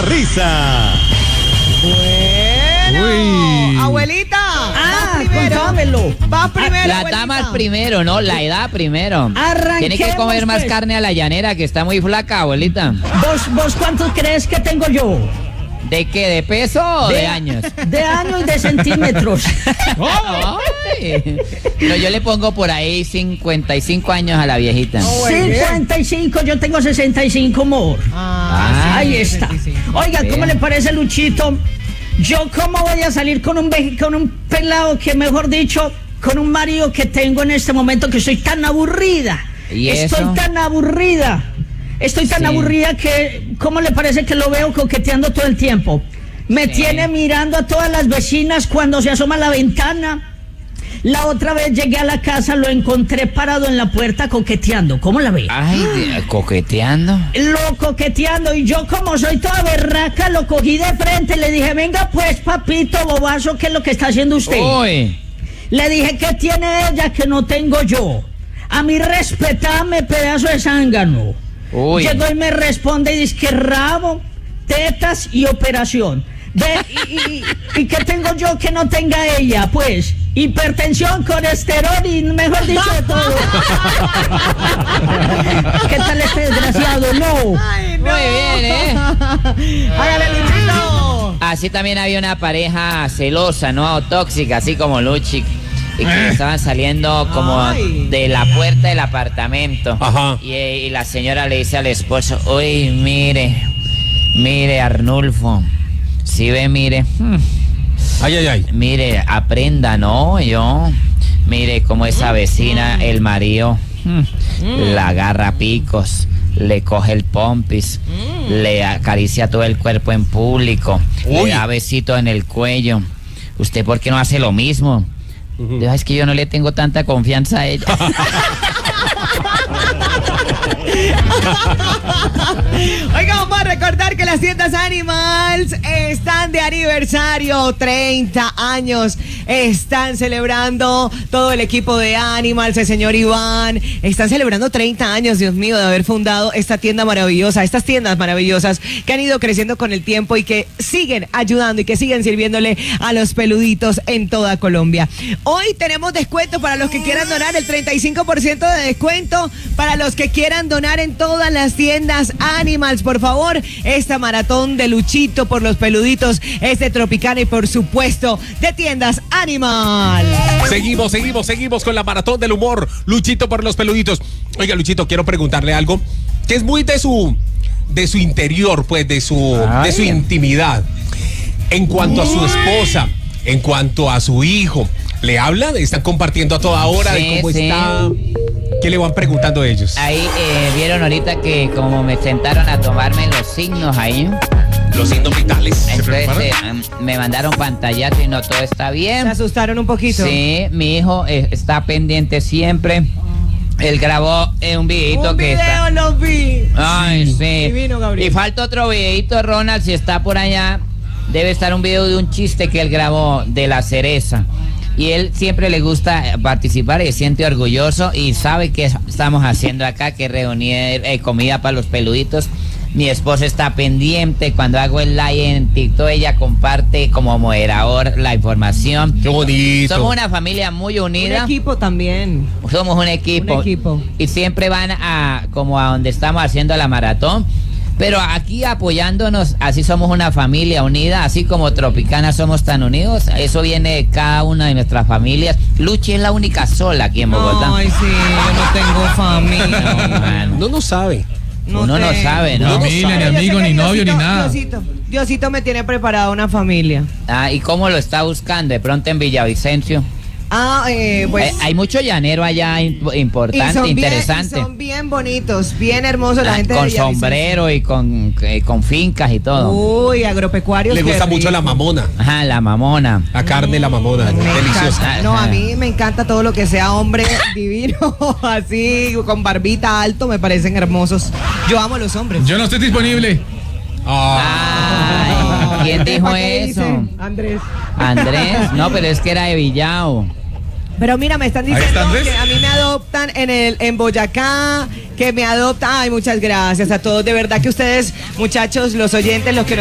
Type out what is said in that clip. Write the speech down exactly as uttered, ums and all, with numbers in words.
risa. Bueno, Uy. abuelita, Ah, vas primero. contámelo. Vas primero, La abuelita. damas primero, ¿no? La edad primero. Arranquemos, Tiene que comer más pues. carne a la llanera, que está muy flaca, abuelita. ¿Vos, vos cuánto crees que tengo yo? ¿De qué? ¿De peso o de, años? De años y de centímetros. Ay. Pero yo le pongo por ahí cincuenta y cinco años a la viejita. cincuenta y cinco, yo tengo sesenta y cinco, amor. Ah, Ahí sí, está. sí, sí. Oiga, ¿cómo Bien. le parece, Luchito? Yo cómo voy a salir con un veje- con un pelado que, mejor dicho, con un marido que tengo en este momento que estoy tan aburrida. ¿Y Estoy eso? tan aburrida. Estoy tan Sí. aburrida que, ¿cómo le parece que lo veo coqueteando todo el tiempo? Me Sí. tiene mirando a todas las vecinas cuando se asoma a la ventana. La otra vez llegué a la casa, lo encontré parado en la puerta coqueteando. ¿Cómo la ve? Ay, de- coqueteando. Lo coqueteando, y yo, como soy toda berraca, lo cogí de frente. Le dije, venga pues, papito bobazo, ¿qué es lo que está haciendo usted? Uy. Le dije, ¿qué tiene ella que no tengo yo? A mí respetame, pedazo de zángano. Uy. Llegó y me responde y dice que rabo, tetas y operación. Ve, y, y- y qué tengo yo que no tenga ella? Pues hipertensión, colesterol y, mejor dicho, de todo. ¿Qué tal este desgraciado? No. Ay, no. Muy bien, ¿eh? Hágale, Luchito. Así también había una pareja celosa, ¿no? O tóxica, así como Luchi. Y que estaban saliendo como Ay. de la puerta del apartamento. Ajá. Y, y la señora le dice al esposo, uy, mire, mire, Arnulfo, si ve, mire, hmm, Ay, ay, ay. mire, aprenda, ¿no? Yo, mire cómo esa vecina, el marido, hmm, la agarra a picos, le coge el pompis, le acaricia todo el cuerpo en público, Uy. le da besitos en el cuello. ¿Usted por qué no hace lo mismo? Dijo, es que yo no le tengo tanta confianza a ella. Oiga, vamos a recordar que las tiendas Animals están de aniversario, treinta años. Están celebrando todo el equipo de Animals, el señor Iván. Están celebrando treinta años, Dios mío, de haber fundado esta tienda maravillosa, estas tiendas maravillosas que han ido creciendo con el tiempo y que siguen ayudando y que siguen sirviéndole a los peluditos en toda Colombia. Hoy tenemos descuento para los que quieran donar, el treinta y cinco por ciento de descuento para los que quieran donar en todas las tiendas Animals. Por favor, esta maratón de Luchito por los peluditos es de Tropicana y por supuesto de tiendas Animal. Seguimos, seguimos, seguimos con la maratón del humor. Luchito por los peluditos. Oiga, Luchito, quiero preguntarle algo que es muy de su, de su interior, pues, de su, Ay. de su intimidad. En cuanto a su esposa, en cuanto a su hijo, ¿le hablan? ¿Están compartiendo a toda hora de Sí, cómo sí. está? ¿Qué le van preguntando ellos? Ahí eh, vieron ahorita que como me sentaron a tomarme los signos ahí, Los signos vitales. ¿Se entonces preparan? eh, me mandaron pantallazo y no todo está Se bien. asustaron un poquito. Sí, mi hijo eh, está pendiente siempre. Él grabó eh, un videito Un que video está. lo vi. Ay, sí. Divino, Gabriel. Y falta otro videito, Ronald, si está por allá. Debe estar un video de un chiste que él grabó de la cereza. Y él siempre le gusta participar y se siente orgulloso y sabe que estamos haciendo acá, que reunir eh, comida para los peluditos. Mi esposa está pendiente. Cuando hago el live en TikTok, ella comparte como moderador la información. Qué bonito. Somos una familia muy Un unida. equipo también. Somos un equipo. Un equipo. Y siempre van a como a donde estamos haciendo la maratón. Pero aquí apoyándonos, así somos una familia unida, así como Tropicana somos tan unidos. Eso viene de cada una de nuestras familias. Luchi es la única sola aquí en Bogotá. Ay, sí, yo no tengo No, familia. mano. No, no sabe. Uno no tengo. sabe, ¿no? Uno no Familia, sabe. ni Yo sé amigo, que ni novio, ni Diosito- nada. Diosito, Diosito me tiene preparada una familia. Ah, ¿y cómo lo está buscando? De pronto en Villavicencio. Ah, eh, pues. Eh, hay mucho llanero allá imp- y importante, son bien, interesante. y son bien bonitos, bien hermosos la Ah, gente con de Villavicencio. sombrero y con, eh, con fincas y todo. Uy, agropecuarios. Le qué gusta mucho rico. la mamona. Ajá, la mamona. La carne, la mamona. Me Deliciosa. encanta. No, a mí me encanta todo lo que sea hombre divino, así, con barbita alto, me parecen hermosos. Yo amo a los hombres. Yo no estoy disponible. Ah. Ay, ¿quién dijo ¿Para qué eso? dice? Andrés. Andrés, no, pero es que era de Villao. Pero mira, me están Ahí diciendo está Andrés. que a mí me adoptan en el en Boyacá, que me adoptan. Ay, muchas gracias a todos. De verdad que ustedes, muchachos, los oyentes, los que